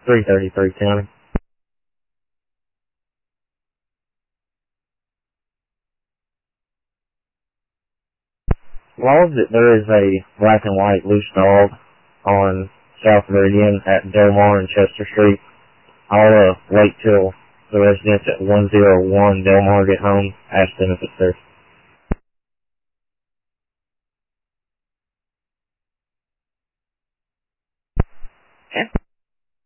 333 County. Log that there is a black and white loose dog on South Meridian at Delmar and Chester Street. I'll wait till the residents at 101 Delmar get home, ask them if it's there.